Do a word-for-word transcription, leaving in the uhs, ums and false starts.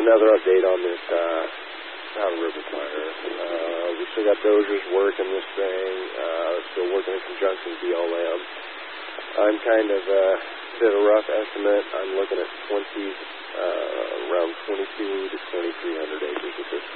another update on this uh, Powder River fire. Uh, we still got dozers working this thing, uh, still working in conjunction with B L M. I'm kind of a uh, bit of a rough estimate. I'm looking at twenty, uh, around twenty-two to twenty-three hundred acres at this